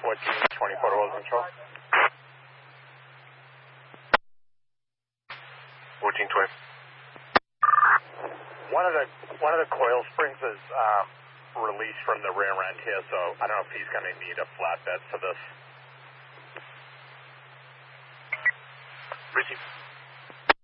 24 Rolls Control. 1420. One of the coil springs is released from the rear end here, so I don't know if he's going to need a flatbed for this. Richie.